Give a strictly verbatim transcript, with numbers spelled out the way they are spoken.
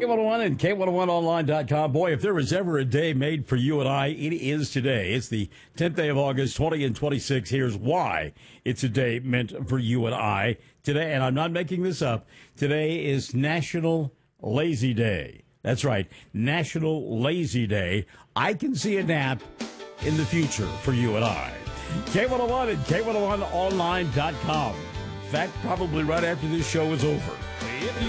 K one oh one and K one oh one online dot com. Boy, if there was ever a day made for you and I, it is today. It's the tenth day of August, twenty and twenty-six. Here's why it's a day meant for you and I today. And I'm not making this up. Today is National Lazy Day. That's right, National Lazy Day. I can see a nap in the future for you and I. K one oh one and K one oh one online dot com. In fact, probably right after this show is over. If you